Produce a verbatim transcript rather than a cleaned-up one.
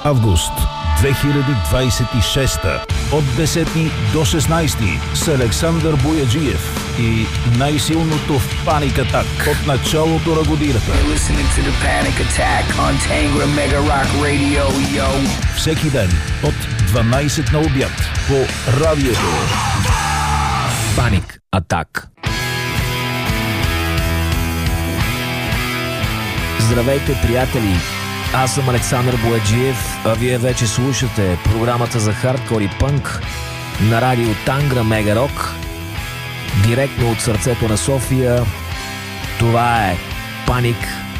август две хиляди двадесет и шеста от десети до шестнадесети с Александър Бояджиев и най-силното в Panic Attack от началото на годината. Всеки ден от дванадесет на обяд по радиото. Panic Attack. Здравейте, приятели! Аз съм Александър Бояджиев, а вие вече слушате програмата за хардкор и пънк на радио Тангра Мега Рок, директно от сърцето на София. Това е Panic